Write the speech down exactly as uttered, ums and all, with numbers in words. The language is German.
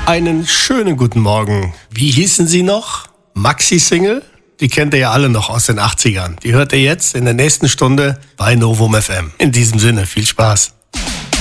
Einen schönen guten Morgen. Wie hießen sie noch? Maxi-Single? Die kennt ihr ja alle noch aus den achtzigern. Die hört ihr jetzt in der nächsten Stunde bei Novum F M. In diesem Sinne, viel Spaß.